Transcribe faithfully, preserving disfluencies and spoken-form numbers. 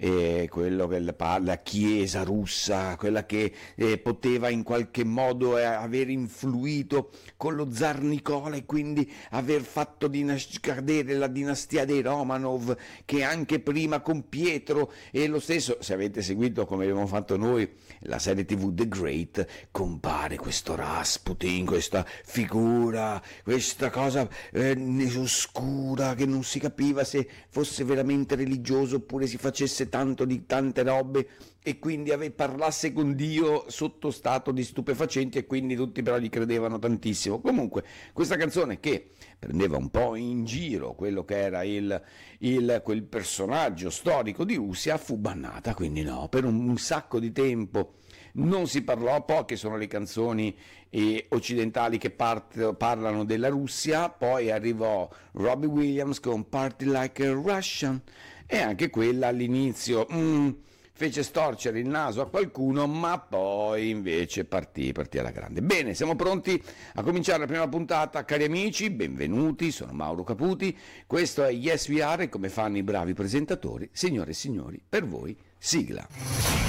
eh, quello che la, la chiesa russa, quella che eh, poteva in qualche modo eh, aver influito con lo zar Nicola e quindi aver fatto dinas- cadere la dinastia dei Romanov, che anche prima con Pietro, e lo stesso, se avete seguito come abbiamo fatto noi la serie tv The Great, compare questo Rasputin, questa figura, questa cosa eh, oscura che non si capiva se fosse veramente religioso oppure si facesse tanto di tante robe e quindi ave, parlasse con Dio sotto stato di stupefacenti, e quindi tutti però gli credevano tantissimo. Comunque questa canzone, che prendeva un po' in giro quello che era il, il, quel personaggio storico di Russia, fu bannata, quindi no, per un, un sacco di tempo non si parlò. Poche sono le canzoni eh, occidentali che part- parlano della Russia. Poi arrivò Robbie Williams con Party Like a Russian, e anche quella all'inizio mm, fece storcere il naso a qualcuno, ma poi invece partì, partì alla grande. Bene, siamo pronti a cominciare la prima puntata, cari amici, benvenuti, sono Mauro Caputi, questo è Yes We Are, e come fanno i bravi presentatori, signore e signori, per voi, sigla.